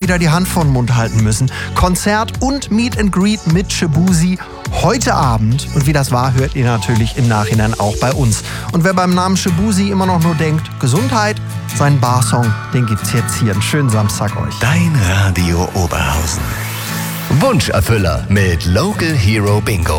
wieder die Hand vor den Mund halten müssen. Konzert und Meet and Greet mit Shaboozey heute Abend. Und wie das war, hört ihr natürlich im Nachhinein auch bei uns. Und wer beim Namen Shaboozey immer noch nur denkt, Gesundheit, seinen Barsong, den gibt's jetzt hier. Einen schönen Samstag euch. Dein Radio Oberhausen. Wunscherfüller mit Local Hero Bingo.